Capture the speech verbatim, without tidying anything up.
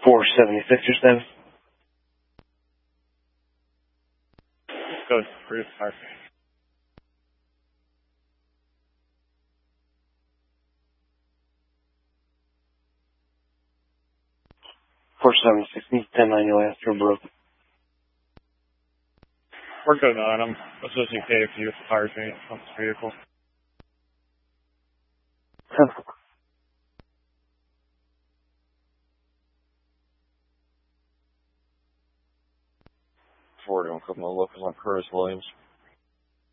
four seventy-six, your status? Go through fire. four seventy-six, needs ten nine, your last turn broke. We're good on them. Associate K F U with the fire train on this vehicle. ten four. Forward on a couple of locals on Curtis Williams.